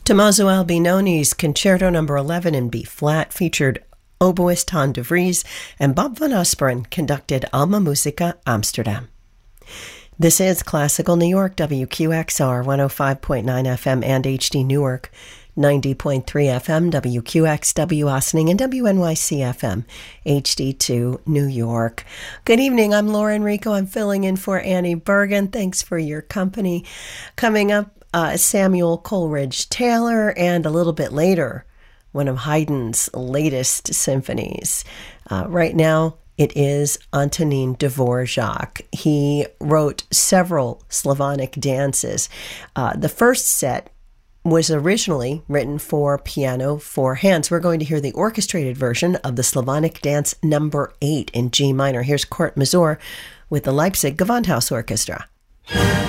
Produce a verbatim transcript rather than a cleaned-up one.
Tommaso Albinoni's Concerto Number eleven in B flat featured oboist Han de Vries, and Bob van Asperen conducted Alma Musica Amsterdam. This is Classical New York, W Q X R, one oh five point nine F M and H D Newark, ninety point three F M, W Q X W Ossining, and W N Y C F M, H D two New York. Good evening, I'm Laura Enrico. I'm filling in for Annie Bergen. Thanks for your company. Coming up, uh, Samuel Coleridge Taylor, and a little bit later, one of Haydn's latest symphonies. Uh, right now, it is Antonin Dvorak. He wrote several Slavonic dances. Uh, the first set was originally written for piano, four hands. We're going to hear the orchestrated version of the Slavonic Dance Number eight in G minor. Here's Kurt Masur with the Leipzig Gewandhaus Orchestra.